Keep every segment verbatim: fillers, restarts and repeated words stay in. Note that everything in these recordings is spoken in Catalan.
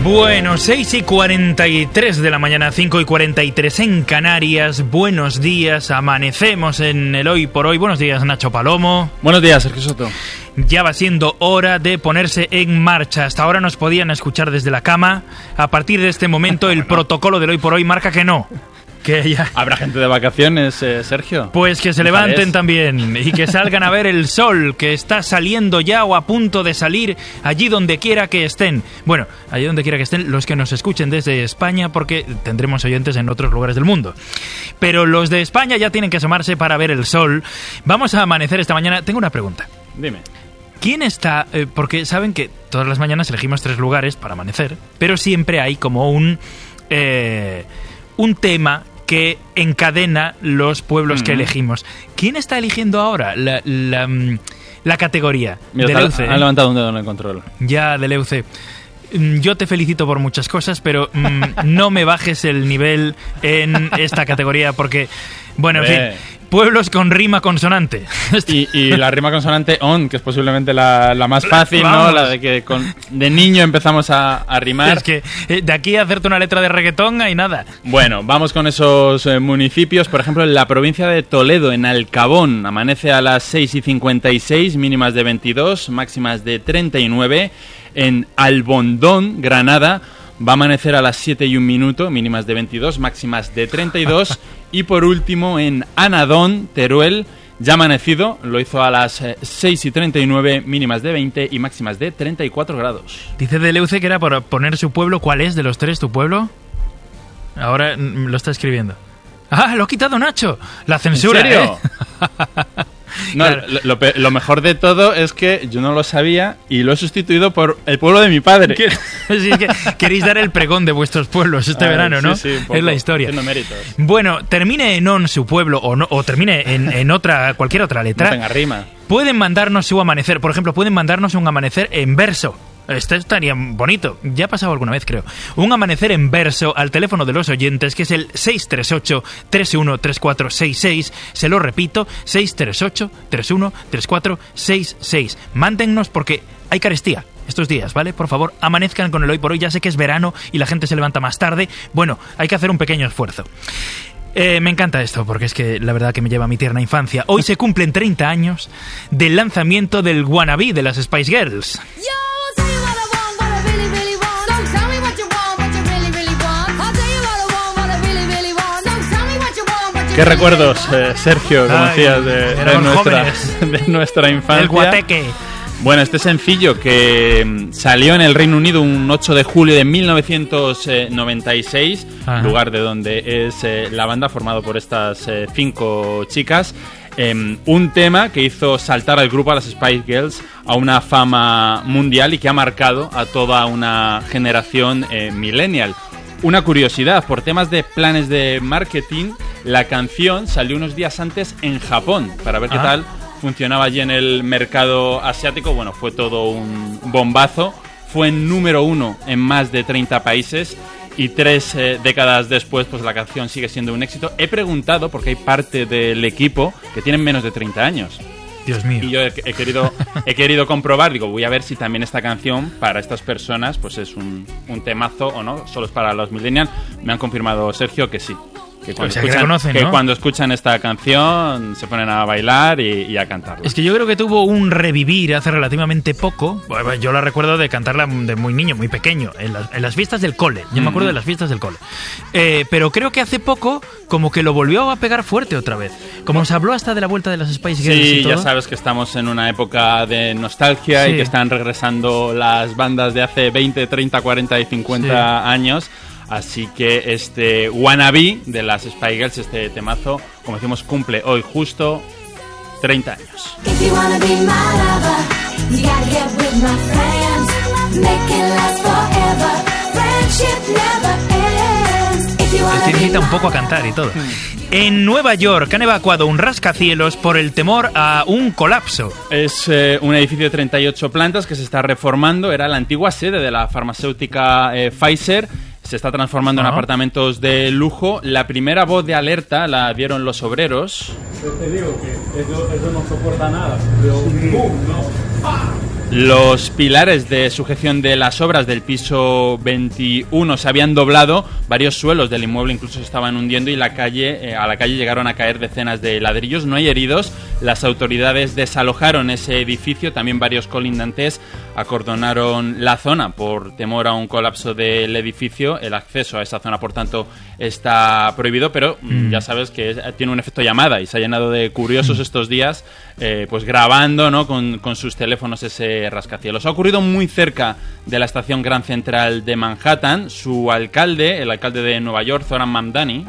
Bueno, seis y cuarenta y tres de la mañana, cinco y cuarenta y tres en Canarias. Buenos días, amanecemos en el Hoy por Hoy. Buenos días, Nacho Palomo. Buenos días, Sergio Soto. Ya va siendo hora de ponerse en marcha. Hasta ahora nos podían escuchar desde la cama. A partir de este momento el bueno. protocolo del Hoy por Hoy marca que no. Que ya... ¿Habrá gente de vacaciones, eh, Sergio? Pues que se levanten también y que salgan a ver el sol, que está saliendo ya o a punto de salir allí donde quiera que estén. Bueno, allí donde quiera que estén los que nos escuchen desde España, porque tendremos oyentes en otros lugares del mundo. Pero los de España ya tienen que asomarse para ver el sol. Vamos a amanecer esta mañana. Tengo una pregunta. Dime. ¿Quién está...? Eh, porque saben que todas las mañanas elegimos tres lugares para amanecer, pero siempre hay como un... Eh, un tema que encadena los pueblos mm. que elegimos. ¿Quién está eligiendo ahora la, la, la categoría? Mira, Deleuze. Han levantado un dedo en el control. Ya, Deleuze. Yo te felicito por muchas cosas, pero mm, no me bajes el nivel en esta categoría porque, bueno, en fin, pueblos con rima consonante. Y, y la rima consonante on, que es posiblemente la, la más fácil, Vamos. ¿no? La de que con, de niño empezamos a, a rimar. Es que eh, de aquí a hacerte una letra de reggaetón hay nada. Bueno, vamos con esos eh, municipios. Por ejemplo, en la provincia de Toledo, en Alcabón, amanece a las seis y cincuenta y seis, mínimas de veintidós, máximas de treinta y nueve. En Albondón, Granada, va a amanecer a las siete y un minuto, mínimas de veintidós, máximas de treinta y dos. Y por último, en Anadón, Teruel, ya amanecido, lo hizo a las seis y treinta y nueve, mínimas de veinte y máximas de treinta y cuatro grados. Dice Deleuze que era por poner su pueblo. ¿Cuál es de los tres tu pueblo? Ahora lo está escribiendo. ¡Ah, lo ha quitado Nacho! La censura, ¿En serio? ¿eh? No, claro. lo, lo, lo mejor de todo es que yo no lo sabía y lo he sustituido por el pueblo de mi padre. Sí, que queréis dar el pregón de vuestros pueblos este ah, verano, ¿no? Sí, sí, poco, es la historia. Méritos. Bueno, termine en on su pueblo o, no, o termine en, en otra cualquier otra letra. No tenga rima. Pueden mandarnos su amanecer. Por ejemplo, pueden mandarnos un amanecer en verso. Este estaría bonito. Ya ha pasado alguna vez, creo. Un amanecer en verso al teléfono de los oyentes, que es el seis tres ocho, tres uno tres cuatro seis seis. Se lo repito, seis tres ocho, tres uno tres cuatro seis seis. Mándennos porque hay carestía estos días, ¿vale? Por favor, amanezcan con el Hoy por Hoy. Ya sé que es verano y la gente se levanta más tarde. Bueno, hay que hacer un pequeño esfuerzo. Eh, me encanta esto porque es que la verdad que me lleva a mi tierna infancia. Hoy se cumplen treinta años del lanzamiento del Wannabe de las Spice Girls. ¿Qué recuerdos, eh, Sergio, como decías, de, de, nuestra, de nuestra infancia? El guateque. Bueno, este sencillo que salió en el Reino Unido un ocho de julio de mil novecientos noventa y seis, Ajá. lugar de donde es eh, la banda, formado por estas eh, cinco chicas. Eh, un tema que hizo saltar al grupo, a las Spice Girls, a una fama mundial y que ha marcado a toda una generación eh, millennial. Una curiosidad, por temas de planes de marketing, la canción salió unos días antes en Japón, para ver qué ah. tal funcionaba allí en el mercado asiático. Bueno, fue todo un bombazo. Fue número uno en más de treinta países y tres eh, décadas después, pues la canción sigue siendo un éxito. He preguntado, porque hay parte del equipo que tienen menos de treinta años. Dios mío. Y yo he, he querido he querido comprobar, digo, voy a ver si también esta canción para estas personas pues es un, un temazo o no, solo es para los millennials. Me han confirmado, Sergio, que sí. Que cuando, o sea, escuchan, que conocen, que ¿no? cuando escuchan esta canción se ponen a bailar y, y a cantarla. Es que yo creo que tuvo un revivir hace relativamente poco. Yo la recuerdo de cantarla de muy niño, muy pequeño, en las, en las fiestas del cole. Yo mm. me acuerdo de las fiestas del cole. Eh, pero creo que hace poco como que lo volvió a pegar fuerte otra vez. Como se habló hasta de la vuelta de las Spice Girls sí, y todo. Ya sabes que estamos en una época de nostalgia sí. y que están regresando las bandas de hace veinte, treinta, cuarenta y cincuenta sí. años. Así que este Wannabe de las Spice Girls, este temazo, como decimos, cumple hoy justo treinta años. Te invita un poco a cantar y todo. En Nueva York han evacuado un rascacielos por el temor a un colapso. Es eh, un edificio de treinta y ocho plantas que se está reformando. Era la antigua sede de la farmacéutica eh, Pfizer. Se está transformando ¿no? en apartamentos de lujo. La primera voz de alerta la dieron los obreros. Yo te digo que eso, eso no soporta nada. Pero, ¡pum! ¿No? ¡Ah! Los pilares de sujeción de las obras del piso veintiuno se habían doblado, varios suelos del inmueble incluso se estaban hundiendo y la calle, eh, a la calle llegaron a caer decenas de ladrillos. No hay heridos, las autoridades desalojaron ese edificio, también varios colindantes acordonaron la zona por temor a un colapso del edificio. El acceso a esa zona, por tanto, está prohibido, pero mm. ya sabes que es, tiene un efecto llamada y se ha llenado de curiosos mm. estos días, eh, pues grabando, ¿no?, con, con sus teléfonos ese rascacielos. Ha ocurrido muy cerca de la estación Grand Central de Manhattan. Su alcalde, el alcalde de Nueva York, Zoran Mamdani,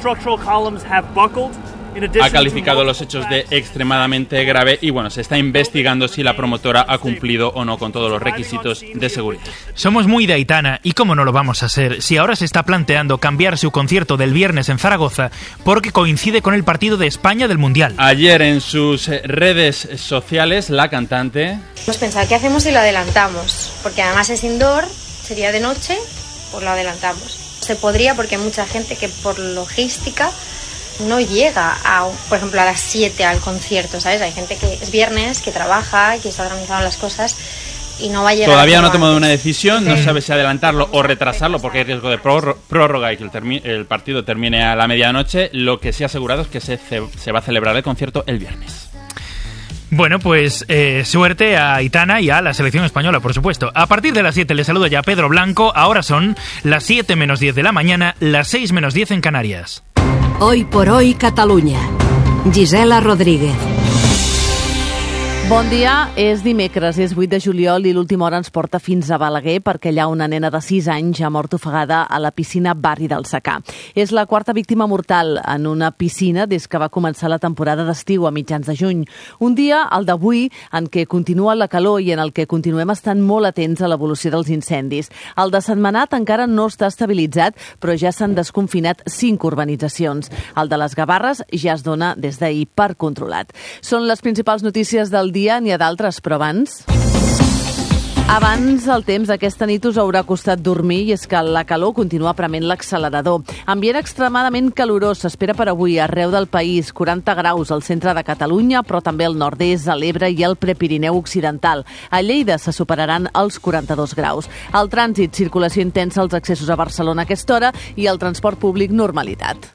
ha calificado los hechos de extremadamente grave y bueno, se está investigando si la promotora ha cumplido o no con todos los requisitos de seguridad. Somos muy de Aitana y cómo no lo vamos a ser si ahora se está planteando cambiar su concierto del viernes en Zaragoza porque coincide con el partido de España del Mundial. Ayer en sus redes sociales la cantante... Hemos pensado, ¿qué hacemos si lo adelantamos? Porque además es indoor, sería de noche, pues lo adelantamos. Se podría porque hay mucha gente que por logística no llega, a, por ejemplo, a las siete al concierto, ¿sabes? Hay gente que es viernes, que trabaja, que está organizando las cosas y no va a llegar. Todavía no ha tomado una decisión, no sabe si adelantarlo o retrasarlo porque hay riesgo de prórroga y que el, termi- el partido termine a la medianoche. Lo que sí ha asegurado es que se, se va a celebrar el concierto el viernes. Bueno, pues eh, suerte a Aitana y a la selección española, por supuesto. A partir de las siete le saluda ya Pedro Blanco. Ahora son las siete menos diez de la mañana, las seis menos diez en Canarias. Hoy por hoy Catalunya. Gisela Rodríguez. Bon dia, és dimecres, és vuit de juliol i l'última hora ens porta fins a Balaguer perquè allà una nena de sis anys ha mort ofegada a la piscina Barri del Secà. És la quarta víctima mortal en una piscina des que va començar la temporada d'estiu a mitjans de juny. Un dia, el d'avui, en què continua la calor i en el que continuem estant molt atents a l'evolució dels incendis. El de Sentmenat encara no està estabilitzat, però ja s'han desconfinat cinc urbanitzacions. El de les Gavarres ja es dona des d'ahir per controlat. Són les principals notícies del dia. N'hi ha d'altres, però abans... Abans, el temps aquesta nit us haurà costat dormir i és que la calor continua prement l'accelerador. Ambient extremadament calorós s'espera per avui arreu del país, quaranta graus al centre de Catalunya, però també al nord-est, a l'Ebre i al Prepirineu occidental. A Lleida se superaran els quaranta-dos graus. El trànsit, circulació intensa als accessos a Barcelona a aquesta hora i el transport públic normalitat.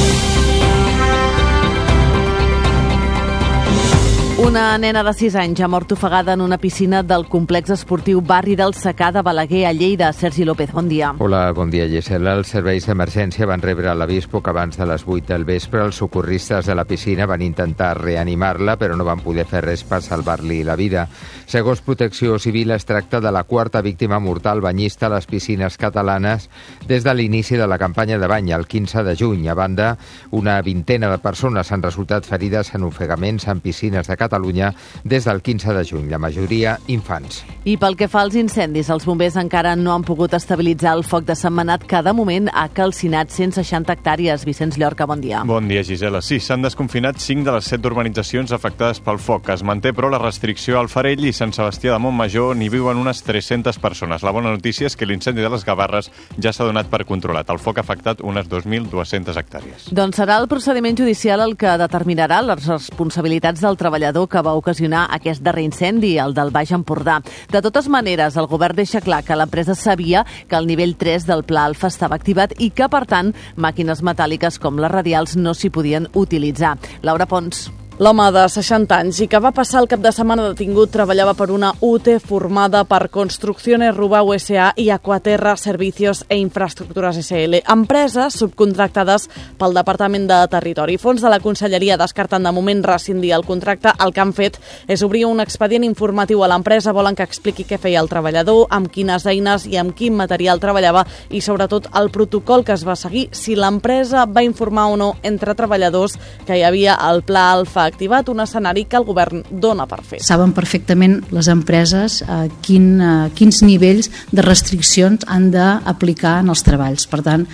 Una nena de sis anys ha mort ofegada en una piscina del complex esportiu Barri del Secà de Balaguer a Lleida. Sergi López, bon dia. Hola, bon dia, Gisela. Els serveis d'emergència van rebre l'avís poc abans de les vuit del vespre. Els socorristes de la piscina van intentar reanimar-la, però no van poder fer res per salvar-li la vida. Segons Protecció Civil, es tracta de la quarta víctima mortal banyista a les piscines catalanes des de l'inici de la campanya de bany, el quinze de juny. A banda, una vintena de persones han resultat ferides en ofegaments en piscines de Catalunya des del quinze de juny, la majoria infants. I pel que fa als incendis, els bombers encara no han pogut estabilitzar el foc de Sentmenat que de moment ha calcinat cent seixanta hectàrees. Vicenç Llorca, bon dia. Bon dia, Gisela. Sí, s'han desconfinat cinc de les set urbanitzacions afectades pel foc. Es manté, però, la restricció al Farell i Sant Sebastià de Montmajor n'hi viuen unes tres-centes persones. La bona notícia és que l'incendi de les Gavarres ja s'ha donat per controlat. El foc ha afectat unes dos mil dues-centes hectàrees. Doncs serà el procediment judicial el que determinarà les responsabilitats del treballador que va ocasionar aquest darrer incendi, el del Baix Empordà. De totes maneres, el govern deixa clar que l'empresa sabia que el nivell tres del Pla Alfa estava activat i que, per tant, màquines metàl·liques com les radials no s'hi podien utilitzar. Laura Pons. L'home de seixanta anys i que va passar el cap de setmana detingut treballava per una U T E formada per Construcciones Rubau S A i Aquaterra Servicios e Infraestructures S L, empreses subcontractades pel Departament de Territori. Fons de la Conselleria descarten de moment rescindir el contracte. El que han fet és obrir un expedient informatiu a l'empresa. Volen que expliqui què feia el treballador, amb quines eines i amb quin material treballava i, sobretot, el protocol que es va seguir, si l'empresa va informar o no entre treballadors que hi havia el Pla Alfa activat, un escenari que el govern dona per fet. Saben perfectament les empreses eh, quin, eh, quins nivells de restriccions han d'aplicar en els treballs. Per tant,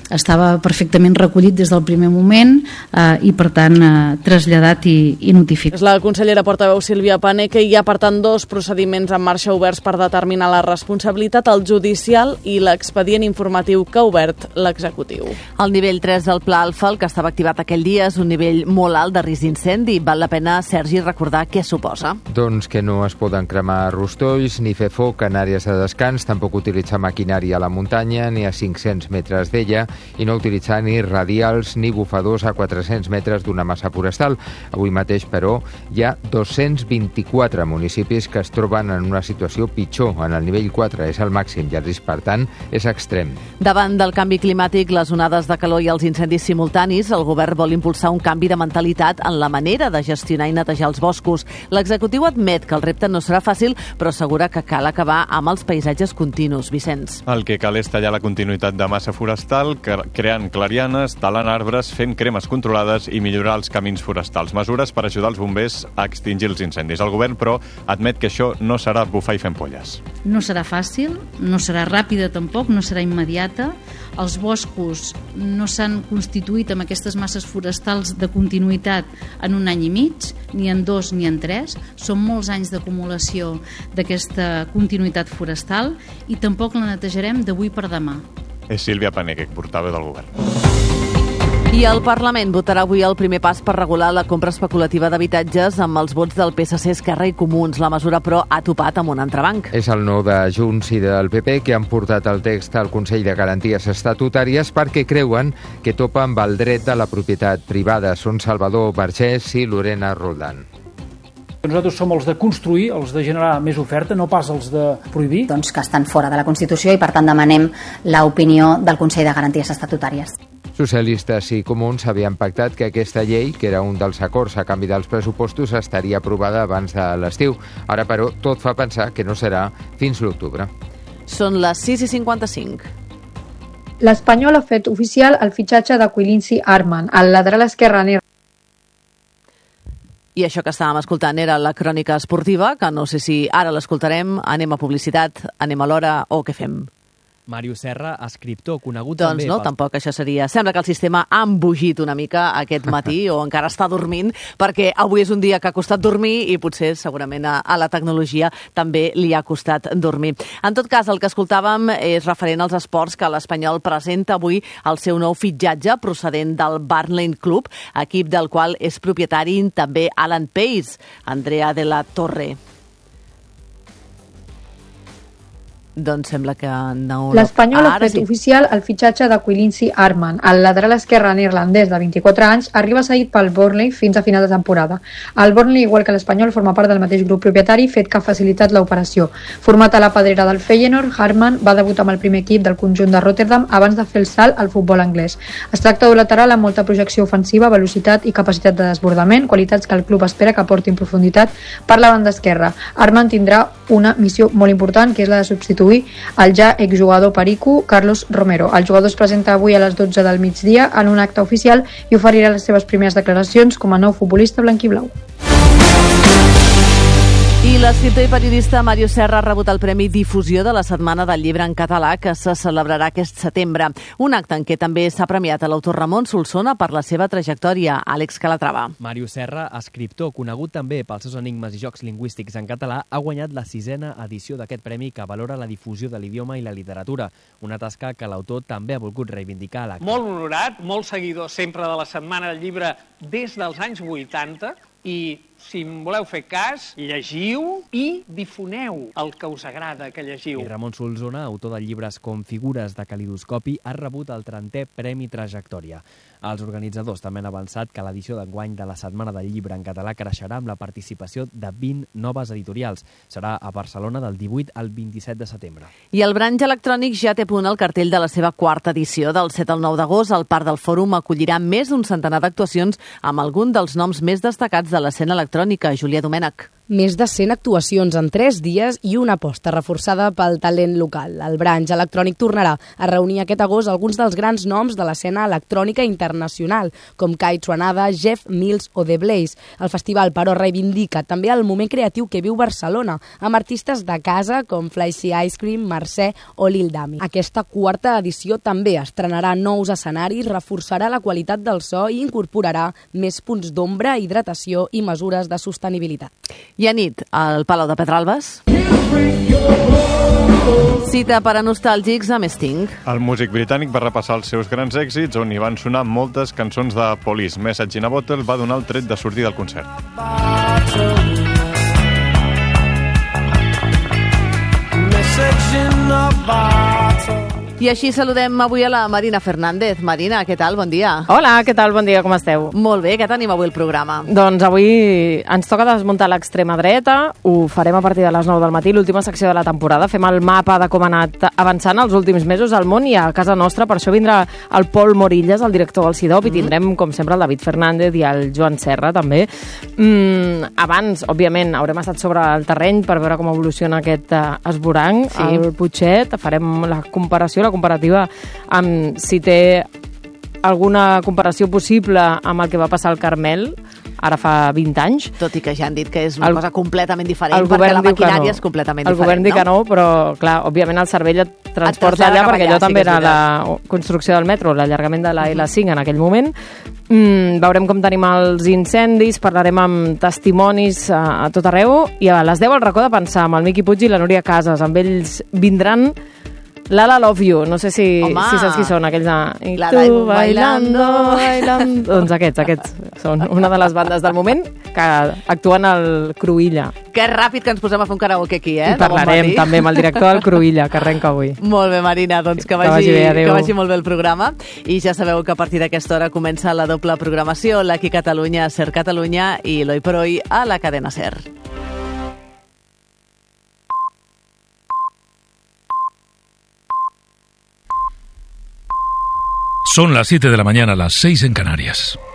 estava perfectament recollit des del primer moment eh, i per tant eh, traslladat i, i notificat. És la consellera portaveu Sílvia Pané, que hi ha per tant dos procediments en marxa oberts per determinar la responsabilitat, el judicial i l'expedient informatiu que ha obert l'executiu. El nivell tres del Pla Alfa, el que estava activat aquell dia, és un nivell molt alt de risc d'incendi. Val la pena, Sergi, recordar què suposa. Doncs que no es poden cremar rostolls ni fer foc en àrees de descans, tampoc utilitzar maquinària a la muntanya ni a cinc-cents metres d'ella, i no utilitzar ni radials ni bufadors a quatre-cents metres d'una massa forestal. Avui mateix, però, hi ha dos-cents vint-i-quatre municipis que es troben en una situació pitjor. En el nivell quatre és el màxim i el risc, per tant, és extrem. Davant del canvi climàtic, les onades de calor i els incendis simultanis, el govern vol impulsar un canvi de mentalitat en la manera de gestionar i netejar els boscos. L'executiu admet que el repte no serà fàcil, però assegura que cal acabar amb els paisatges continus. Vicenç. El que cal és tallar la continuïtat de massa forestal, creant clarianes, talant arbres, fent cremes controlades i millorar els camins forestals. Mesures per ajudar els bombers a extingir els incendis. El govern, però, admet que això no serà bufar i fer ampolles. No serà fàcil, no serà ràpida tampoc, no serà immediata. Els boscos no s'han constituït amb aquestes masses forestals de continuïtat en un any i mig, ni en dos ni en tres. Són molts anys d'acumulació d'aquesta continuïtat forestal i tampoc la netejarem d'avui per demà. És Sílvia Pané, que portava del govern. I el Parlament votarà avui el primer pas per regular la compra especulativa d'habitatges amb els vots del P S C, Esquerra i Comuns. La mesura, però, ha topat amb un entrebanc. És el no de Junts i del P P que han portat el text al Consell de Garanties Estatutàries perquè creuen que topa amb el dret de la propietat privada. Són Salvador Vergés i Lorena Roldán. Nosaltres som els de construir, els de generar més oferta, no pas els de prohibir. Doncs que estan fora de la Constitució i, per tant, demanem l'opinió del Consell de Garanties Estatutàries. Socialistes i Comuns havien pactat que aquesta llei, que era un dels acords a canvi dels pressupostos, estaria aprovada abans de l'estiu. Ara, però, tot fa pensar que no serà fins l'octubre. Són les sis i cinquanta-cinc. L'Espanyol ha fet oficial el fitxatge de Quillincy Arman, el lateral esquerre. I això que estàvem escoltant era la crònica esportiva, que no sé si ara l'escoltarem, anem a publicitat, anem a l'hora o què fem? Màrius Serra, escriptor, conegut doncs també... Doncs no, pel... tampoc això seria... Sembla que el sistema ha embogit una mica aquest matí o encara està dormint, perquè avui és un dia que ha costat dormir i potser segurament a, a la tecnologia també li ha costat dormir. En tot cas, el que escoltàvem és referent als esports, que l'Espanyol presenta avui el seu nou fitxatge procedent del Burnley Club, equip del qual és propietari també Alan Pace, Andrea de la Torre. Doncs sembla que no... L'Espanyol ha fet sí. oficial el fitxatge de Quillincy Arman. El lateral esquerre neerlandès de vint-i-quatre anys arriba seguit pel Burnley fins a final de temporada. El Burnley, igual que l'Espanyol, forma part del mateix grup propietari, fet que ha facilitat l'operació. Format a la pedrera del Feyenoord, Arman va debutar amb el primer equip del conjunt de Rotterdam abans de fer el salt al futbol anglès. Es tracta d'un lateral amb molta projecció ofensiva, velocitat i capacitat de desbordament, qualitats que el club espera que aportin profunditat per la banda esquerra. Arman tindrà una missió molt important, que és la de substituir el ja exjugador perico Carlos Romero. El jugador es presenta avui a les dotze del migdia en un acte oficial i oferirà les seves primeres declaracions com a nou futbolista blanquiblau. I l'escriptor i periodista Màrius Serra ha rebut el Premi Difusió de la Setmana del Llibre en Català, que se celebrarà aquest setembre. Un acte en què també s'ha premiat a l'autor Ramon Solsona per la seva trajectòria. Àlex Calatrava. Màrius Serra, escriptor conegut també pels seus enigmes i jocs lingüístics en català, ha guanyat la sisena edició d'aquest premi, que valora la difusió de l'idioma i la literatura. Una tasca que l'autor també ha volgut reivindicar a l'acte. Molt honorat, molt seguidor sempre de la Setmana del Llibre des dels anys vuitanta, i si em voleu fer cas, llegiu i difoneu el que us agrada que llegiu. I Ramon Solsona, autor de llibres com Figures de calidoscopi, ha rebut el trentè Premi Trajectòria. Els organitzadors també han avançat que l'edició d'enguany de la Setmana del Llibre en Català creixerà amb la participació de vint noves editorials. Serà a Barcelona del divuit al vint-i-set de setembre. I el Branch Electrònic ja té a punt el cartell de la seva quarta edició. Del set al nou d'agost, el Parc del Fòrum acollirà més d'un centenar d'actuacions amb algun dels noms més destacats de l'escena electrònica. Julià Domènech. més de cent actuacions en tres dies i una aposta reforçada pel talent local. El Branch Electrònic tornarà a reunir aquest agost alguns dels grans noms de l'escena electrònica internacional, com Kai Tronada, Jeff Mills o The Blaze. El festival, però, reivindica també el moment creatiu que viu Barcelona, amb artistes de casa com Flashy Ice Cream, Mercè o Lil Dami. Aquesta quarta edició també estrenarà nous escenaris, reforçarà la qualitat del so i incorporarà més punts d'ombra, hidratació i mesures de sostenibilitat. I a nit, al Palau de Pedralbes, cita per a nostàlgics amb Sting. El músic britànic va repassar els seus grans èxits, on hi van sonar moltes cançons de Police. Message in a Bottle va donar el tret de sortir del concert. I així saludem avui a la Marina Fernández. Marina, què tal? Bon dia. Hola, què tal? Bon dia, com esteu? Molt bé, què tenim avui el programa? Doncs avui ens toca desmuntar l'extrema dreta, ho farem a partir de les nou del matí, l'última secció de la temporada, fem el mapa de com ha anat avançant els últims mesos al món i a casa nostra, per això vindrà el Pol Morillas, el director del CIDOB, mm. i tindrem, com sempre, el David Fernández i el Joan Serra, també. Mm, abans, òbviament, haurem estat sobre el terreny per veure com evoluciona aquest uh, esborang, sí. el Putxet, farem la comparació, la comparativa amb si té alguna comparació possible amb el que va passar al Carmel ara fa vint anys. Tot i que ja han dit que és una el, cosa completament diferent, perquè la maquinària no. és completament el diferent, govern diu no? que no, però clar, òbviament el cervell et transporta et allà, perquè allò sí també era la construcció del metro, l'allargament de la L cinc en aquell moment. Mm, veurem com tenim els incendis, parlarem amb testimonis a, a tot arreu, i a les deu el racó de pensar amb el Miqui Puig i la Núria Casas. Amb ells vindran Lala Love You, no sé si, si saps qui són, aquells de... La tu bailando, bailando... Doncs aquests, aquests són una de les bandes del moment que actuen al Cruïlla. Que ràpid que ens posem a fer un karaoke aquí, eh? I parlarem també amb el director del Cruïlla, que arrenca avui. Molt bé, Marina, doncs que vagi, que vagi, bé, que vagi molt bé el programa. I ja sabeu que a partir d'aquesta hora comença la doble programació, l'Aquí Catalunya, Ser Catalunya i l'Hoy por Hoy a la cadena Ser. Son las siete de la mañana, las seis en Canarias.